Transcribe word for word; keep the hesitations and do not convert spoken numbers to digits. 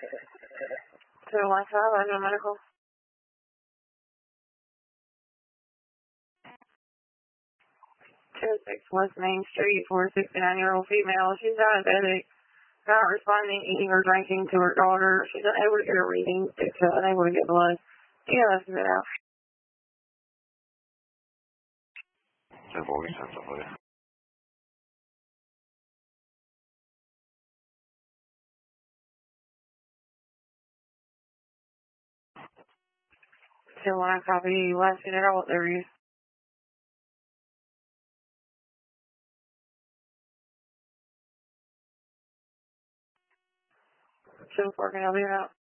two one five, I know medical. two six West Main Street for a sixty-nine-year-old female. She's diabetic, not responding, eating or drinking to her daughter. She's unable to get a reading, she's unable to get blood. Yeah, that's it out. ten forty, ten forty. two one, I copy you. Last minute, I will there you. two four, can I be out?